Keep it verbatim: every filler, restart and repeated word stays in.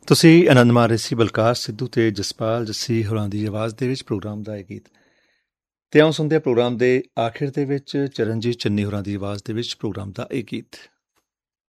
ਤੁਸੀਂ ਆਨੰਦ ਮਾਣ ਰਹੇ ਸੀ ਬਲਕਾਰ ਸਿੱਧੂ ਤੇ ਜਸਪਾਲ ਜੱਸੀ ਹੋਰਾਂ ਦੀ ਆਵਾਜ਼ ਦੇ ਵਿੱਚ ਪ੍ਰੋਗਰਾਮ ਦਾ ਇਹ ਗੀਤ। ਤੇ ਆਉਂ ਸੁਣਦੇ ਪ੍ਰੋਗਰਾਮ ਦੇ ਆਖਿਰ ਦੇ ਵਿੱਚ ਚਰਨਜੀਤ ਚੰਨੀ ਹੋਰਾਂ ਦੀ ਆਵਾਜ਼ ਦੇ ਵਿੱਚ ਪ੍ਰੋਗਰਾਮ ਦਾ ਇਹ ਗੀਤ।